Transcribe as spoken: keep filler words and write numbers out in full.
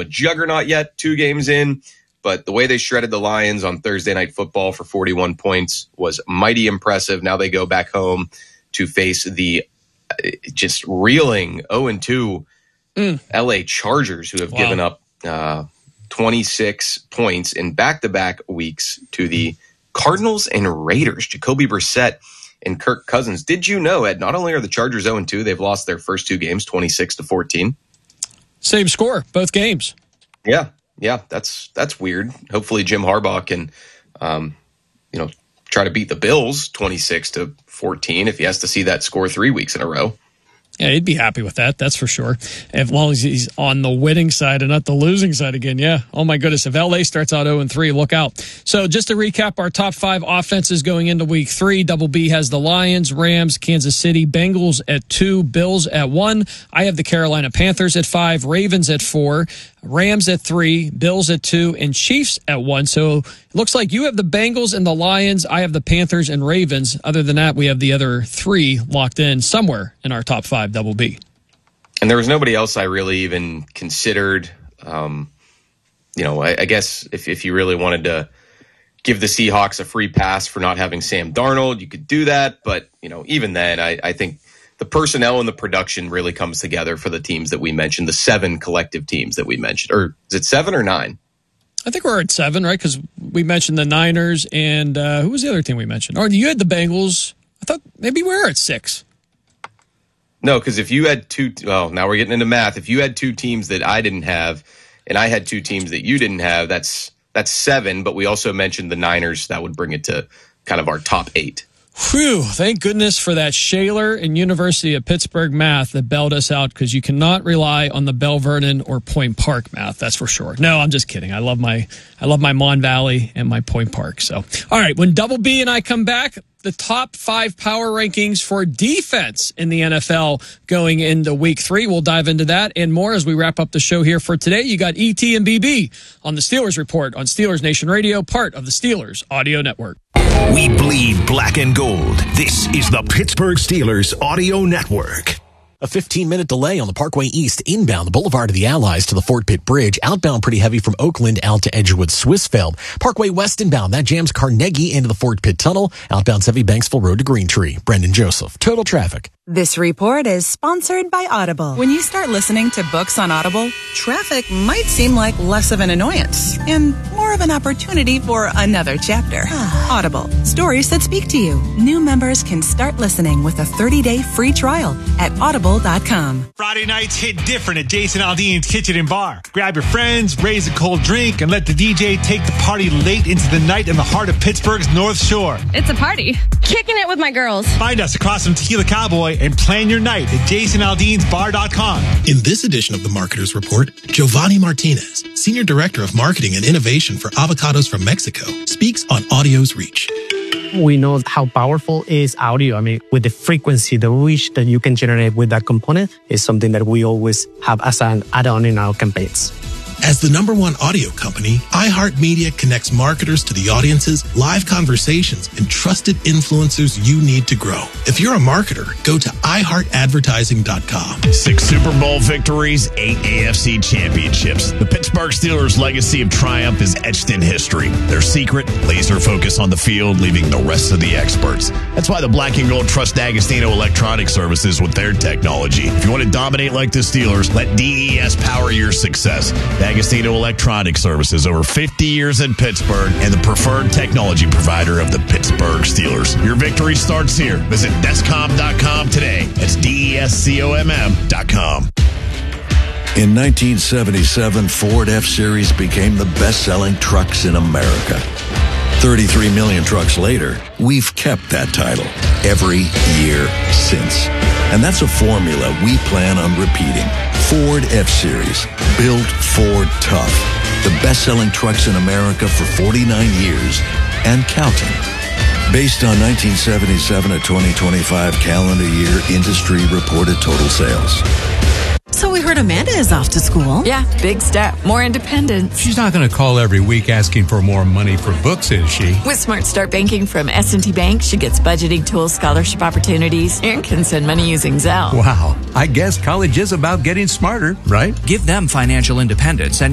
juggernaut yet, two games in, but the way they shredded the Lions on Thursday Night Football for forty-one points was mighty impressive. Now they go back home to face the uh, just reeling oh and two mm. L A Chargers, who have wow. given up uh, twenty-six points in back-to-back weeks to the Cardinals and Raiders. Jacoby Brissett and Kirk Cousins. Did you know, Ed, not only are the Chargers oh and two, they've lost their first two games, twenty-six to fourteen. Same score, both games. Yeah, yeah, that's that's weird. Hopefully Jim Harbaugh can, um, you know, try to beat the Bills twenty-six to fourteen if he has to see that score three weeks in a row. Yeah, he'd be happy with that, that's for sure. As long as he's on the winning side and not the losing side again, yeah. Oh, my goodness, if L A starts out oh and three, look out. So just to recap our top five offenses going into week three, Double B has the Lions, Rams, Kansas City, Bengals at two, Bills at one. I have the Carolina Panthers at five, Ravens at four, Rams at three, Bills at two, and Chiefs at one. So it looks like you have the Bengals and the Lions. I have the Panthers and Ravens. Other than that, we have the other three locked in somewhere in our top five, Double B. And there was nobody else I really even considered. Um, you know, I, I guess if, if you really wanted to give the Seahawks a free pass for not having Sam Darnold, you could do that. But, you know, even then, I, I think the personnel and the production really comes together for the teams that we mentioned, the seven collective teams that we mentioned. Or is it seven or nine? I think we're at seven, right? Because we mentioned the Niners and uh, who was the other team we mentioned? Or you had the Bengals. I thought maybe we were at six. No, because if you had two, well, now we're getting into math. If you had two teams that I didn't have and I had two teams that you didn't have, that's that's seven. But we also mentioned the Niners. That would bring it to kind of our top eight. Whew, thank goodness for that Shaler and University of Pittsburgh math that bailed us out, because you cannot rely on the Bell Vernon or Point Park math, that's for sure. No, I'm just kidding. I love my I love my Mon Valley and my Point Park. So, all right, when Double B and I come back, the top five power rankings for defense in the N F L going into week three. We'll dive into that and more as we wrap up the show here for today. You got E T and B B on the Steelers Report on Steelers Nation Radio, part of the Steelers Audio Network. We bleed black and gold. This is the Pittsburgh Steelers Audio Network. A fifteen-minute delay on the Parkway East inbound, the Boulevard of the Allies to the Fort Pitt Bridge. Outbound pretty heavy from Oakland out to Edgewood Swissveld. Parkway West inbound, that jams Carnegie into the Fort Pitt Tunnel. Outbound's heavy Banksville Road to Greentree. Brendan Joseph, Total Traffic. This report is sponsored by Audible. When you start listening to books on Audible, traffic might seem like less of an annoyance and more of an opportunity for another chapter. Audible, stories that speak to you. New members can start listening with a thirty-day free trial at audible dot com. Friday nights hit different at Jason Aldean's Kitchen and Bar. Grab your friends, raise a cold drink, and let the D J take the party late into the night in the heart of Pittsburgh's North Shore. It's a party. Kicking it with my girls. Find us across from Tequila Cowboy and plan your night at jason aldeans bar dot com. In this edition of the Marketer's Report, Giovanni Martinez, Senior Director of Marketing and Innovation for Avocados from Mexico, speaks on audio's reach. We know how powerful is audio. I mean, with the frequency, the reach that you can generate with that component is something that we always have as an add-on in our campaigns. As the number one audio company, iHeartMedia connects marketers to the audiences, live conversations, and trusted influencers you need to grow. If you're a marketer, go to i heart advertising dot com. Six Super Bowl victories, eight A F C championships. The Pittsburgh Steelers' legacy of triumph is etched in history. Their secret, laser focus on the field, leaving the rest of the experts. That's why the Black and Gold trust D'Agostino Electronic Services with their technology. If you want to dominate like the Steelers, let D E S power your success. D'Agostino Electronic Services, over fifty years in Pittsburgh, and the preferred technology provider of the Pittsburgh Steelers. Your victory starts here. Visit descom dot com today. That's D E S C O M M dot com. In nineteen seventy-seven, Ford F-Series became the best-selling trucks in America. thirty-three million trucks later, we've kept that title every year since. And that's a formula we plan on repeating. Ford F-Series, built Ford tough. The best-selling trucks in America for forty-nine years and counting. Based on nineteen seventy-seven to twenty twenty-five calendar year industry reported total sales. So we heard Amanda is off to school. Yeah, big step. More independence. She's not going to call every week asking for more money for books, is she? With Smart Start Banking from S and T Bank, she gets budgeting tools, scholarship opportunities, and can send money using Zelle. Wow. I guess college is about getting smarter, right? Give them financial independence and